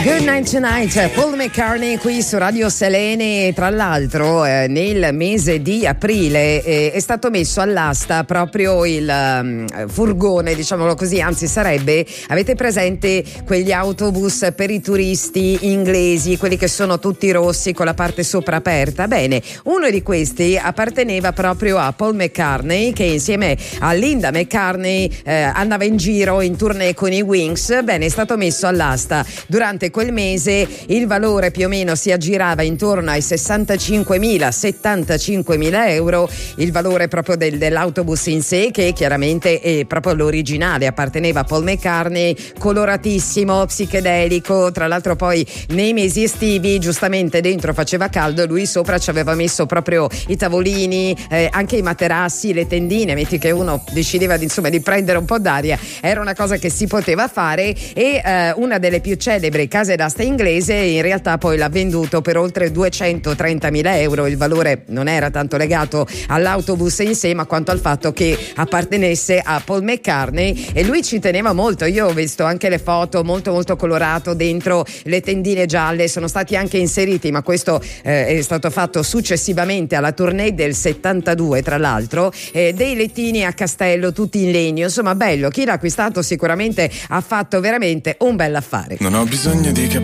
Good Night Tonight, Paul McCartney qui su Radio Selene. Tra l'altro nel mese di aprile è stato messo all'asta proprio il furgone, diciamolo così, anzi sarebbe, avete presente quegli autobus per i turisti inglesi, quelli che sono tutti rossi con la parte sopra aperta? Bene, uno di questi apparteneva proprio a Paul McCartney, che insieme a Linda McCartney andava in giro in tournée con i Wings. Bene, è stato messo all'asta durante quel mese, il valore più o meno si aggirava intorno ai 65.000 euro, il valore proprio dell'autobus in sé, che chiaramente è proprio l'originale, apparteneva a Paul McCartney, coloratissimo, psichedelico. Tra l'altro poi nei mesi estivi giustamente dentro faceva caldo e lui sopra ci aveva messo proprio i tavolini, anche i materassi, le tendine, metti che uno decideva di prendere un po' d'aria, era una cosa che si poteva fare. E una delle più celebri case d'asta inglese in realtà poi l'ha venduto per oltre 230.000 euro. Il valore non era tanto legato all'autobus in sé, ma quanto al fatto che appartenesse a Paul McCartney, e lui ci teneva molto. Io ho visto anche le foto, molto molto colorato, dentro le tendine gialle, sono stati anche inseriti, ma questo è stato fatto successivamente alla tournée del 72 tra l'altro, dei lettini a castello tutti in legno, insomma bello. Chi l'ha acquistato sicuramente ha fatto veramente un bel affare. Non ho bisogno di